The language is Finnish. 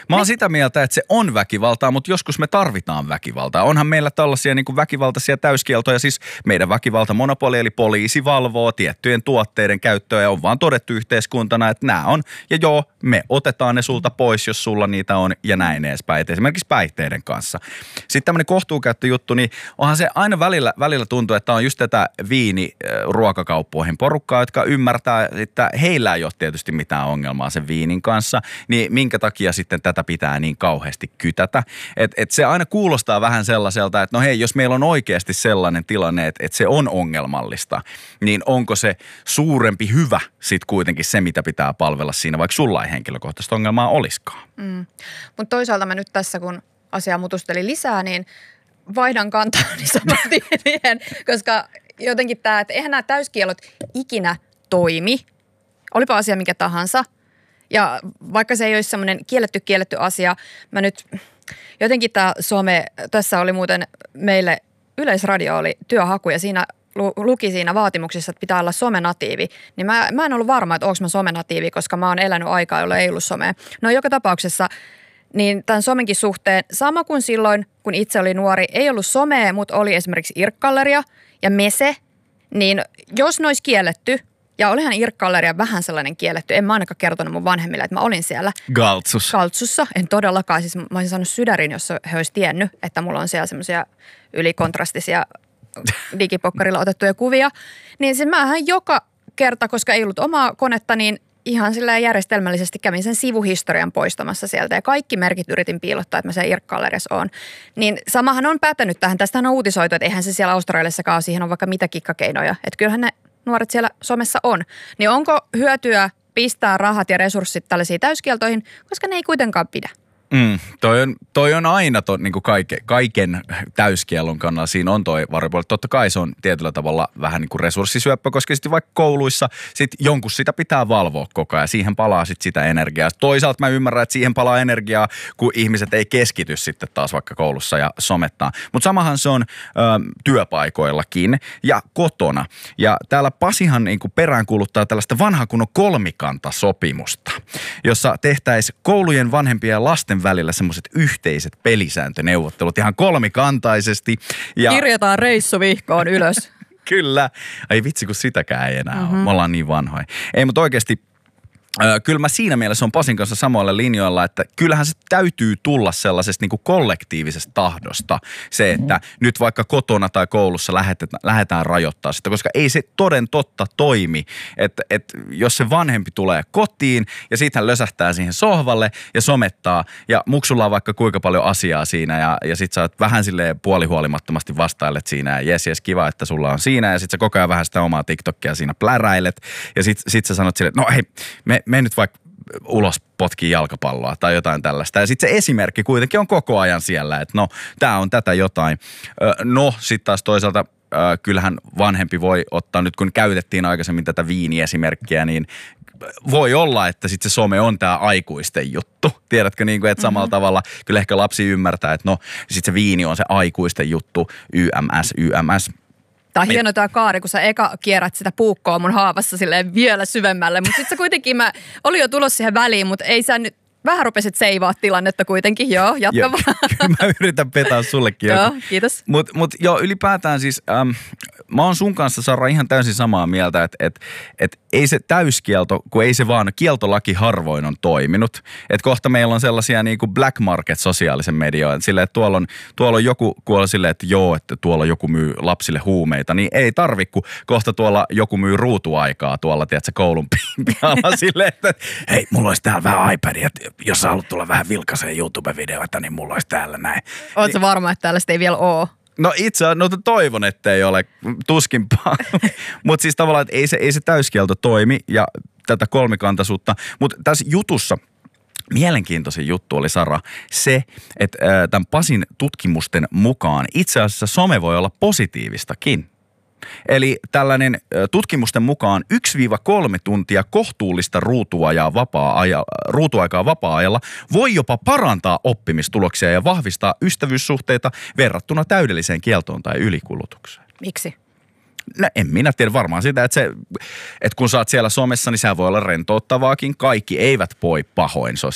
Mä oon sitä mieltä, että se on väkivaltaa, mutta joskus me tarvitaan väkivaltaa. Onhan meillä tällaisia niin kuin väkivaltaisia täyskieltoja, siis meidän väkivaltamonopoli, eli poliisi valvoo tiettyjen tuotteiden käyttöä ja on vaan todettu yhteiskuntana, että nämä on. Ja joo, me otetaan ne sulta pois, jos sulla niitä on ja näin edespäin. Et esimerkiksi päihteiden kanssa. Sitten tämmöinen kohtuukäyttöjuttu, niin onhan se aina välillä tuntuu, että on just tätä ruokakauppoihin porukkaa, jotka ymmärtää, että heillä ei ole tietysti mitään ongelmaa sen viinin kanssa, niin minkä takia sitten tätä pitää niin kauheasti kytätä. Et se aina kuulostaa vähän sellaiselta, että no hei, jos meillä on oikeasti sellainen tilanne, että se on ongelmallista, niin onko se suurempi hyvä sitten kuitenkin se, mitä pitää palvella siinä, vaikka sulla ei henkilökohtaista ongelmaa olisikaan. Mutta toisaalta mä nyt tässä, kun asiaa mutustelin lisää, niin vaihdan kantaani saman tien, koska jotenkin tämä, että eihän nämä täyskielot ikinä toimi, olipa asia mikä tahansa. Ja vaikka se ei olisi semmoinen kielletty asia, mä nyt jotenkin tämä some, tässä oli muuten meille Yleisradio oli työhaku ja siinä luki siinä vaatimuksissa, että pitää olla somenatiivi. Niin mä en ollut varma, että onko mä somenatiivi, koska mä oon elänyt aikaa, jolla ei ollut somea. No joka tapauksessa niin tämän somenkin suhteen, sama kuin silloin, kun itse oli nuori, ei ollut somea, mutta oli esimerkiksi Irkkalleria ja Mese, niin jos ne olisi kielletty, ja olihan Irkkalleria vähän sellainen kielletty, en mä ainakaan kertonut mun vanhemmille, että mä olin siellä. Galtsussa, en todellakaan, siis mä olisin saanut sydärin, jos he olisi tiennyt, että mulla on siellä semmoisia ylikontrastisia digipokkarilla otettuja kuvia. Niin siis mähän joka kerta, koska ei ollut omaa konetta, niin ihan sillä järjestelmällisesti kävin sen sivuhistorian poistamassa sieltä ja kaikki merkit yritin piilottaa, että mä siellä Irkkalleriassa oon. Niin samahan on päättänyt tähän. Tästähän on uutisoitu, että eihän se siellä Australiassakaan, siihen on vaikka mitä kikkakeinoja. Että kyllähän ne nuoret siellä somessa on. Niin onko hyötyä pistää rahat ja resurssit tällaisiin täyskieltoihin, koska ne ei kuitenkaan pidä? Toi on aina niin kuin kaiken täyskiellon kannalla. Siinä on toi varjopuoli. Totta kai se on tietyllä tavalla vähän niin kuin resurssisyöppö, koska sitten vaikka kouluissa jonkun sitä pitää valvoa koko ajan. Siihen palaa sitten sitä energiaa. Toisaalta mä ymmärrän, että siihen palaa energiaa, kun ihmiset ei keskity sitten taas vaikka koulussa ja somettaa. Mutta samahan se on työpaikoillakin ja kotona. Ja täällä Pasihan niin kuin peräänkuuluttaa tällaista vanhaa kunnon kolmikantasopimusta, jossa tehtäisiin koulujen vanhempien ja lasten välillä semmoiset yhteiset pelisääntöneuvottelut ihan kolmikantaisesti. Ja kirjataan reissuvihkoon ylös. Kyllä. Ai vitsi, kun sitäkään ei enää ole. Me ollaan niin vanhoja. Ei, mutta oikeasti kyllä mä siinä mielessä on Pasin kanssa samoilla linjoilla, että kyllähän se täytyy tulla sellaisesta niin kuin kollektiivisesta tahdosta se, että nyt vaikka kotona tai koulussa lähdetään rajoittaa sitä, koska ei se toden totta toimi, että jos se vanhempi tulee kotiin ja siitä hän lösähtää siihen sohvalle ja somettaa ja muksulla on vaikka kuinka paljon asiaa siinä ja sit sä oot vähän silleen puolihuolimattomasti vastaillet siinä ja jes kiva, että sulla on siinä ja sit sä koko ajan vähän sitä omaa TikTokia siinä pläräilet ja sit sä sanot silleen, että no hei, me nyt vaikka ulos potkii jalkapalloa tai jotain tällaista. Ja sitten se esimerkki kuitenkin on koko ajan siellä, että no, tää on tätä jotain. No, sitten taas toisaalta kyllähän vanhempi voi ottaa, nyt kun käytettiin aikaisemmin tätä viiniesimerkkiä, niin voi olla, että sitten se some on tämä aikuisten juttu. Tiedätkö, niin kuin, että samalla tavalla kyllä ehkä lapsi ymmärtää, että no, sitten se viini on se aikuisten juttu, YMS. Tämä on hieno tämä kaari, kun sä eka kierrät sitä puukkoa mun haavassa silleen vielä syvemmälle. Mutta sitten kuitenkin mä olin jo tulossa siihen väliin, mutta ei sä nyt vähän rupesit seivaa tilannetta kuitenkin. Joo, jatka vaan. Mä yritän petää sullekin. Joo, kiitos. Mut joo, ylipäätään siis mä oon sun kanssa, Sara, ihan täysin samaa mieltä, että ei se täyskielto, kun ei se vaan, kieltolaki harvoin on toiminut. Että kohta meillä on sellaisia niin kuin black market sosiaalisen medioon, silleen, että tuolla on joku, kun on silleen, että joo, että tuolla joku myy lapsille huumeita, niin ei tarvi, kun kohta tuolla joku myy ruutuaikaa tuolla, tiedätkö, koulun pihalla silleen, että hei, mulla olisi täällä vähän iPadia, jos sä haluat tulla vähän vilkaiseen YouTube-videoita, niin mulla olisi täällä näin. Ootko varma, että tällaista ei vielä ole? No itse toivon, ettei ole, tuskinpaa. Mutta siis tavallaan, että ei se täyskielto toimi ja tätä kolmikantaisuutta. Mutta tässä jutussa mielenkiintoisin juttu oli, Sara, se, että tämän Pasin tutkimusten mukaan itse asiassa some voi olla positiivistakin. Eli tällainen tutkimusten mukaan 1-3 tuntia kohtuullista ruutuaikaa vapaa-ajalla voi jopa parantaa oppimistuloksia ja vahvistaa ystävyyssuhteita verrattuna täydelliseen kieltoon tai ylikulutukseen. Miksi? No en minä tiedä, varmaan sitä, että kun sä oot siellä somessa, niin sehän voi olla rentouttavaakin. Kaikki eivät voi pahoin